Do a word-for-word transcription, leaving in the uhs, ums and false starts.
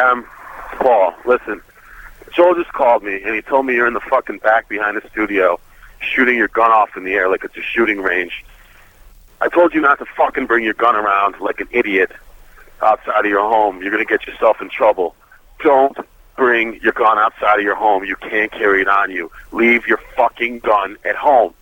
Prem, Paul, listen. Joel just called me, and he told me you're in the fucking back behind the studio shooting your gun off in the air like it's a shooting range. I told you not to fucking bring your gun around like an idiot outside of your home. You're going to get yourself in trouble. Don't bring your gun outside of your home. You can't carry it on you. Leave your fucking gun at home.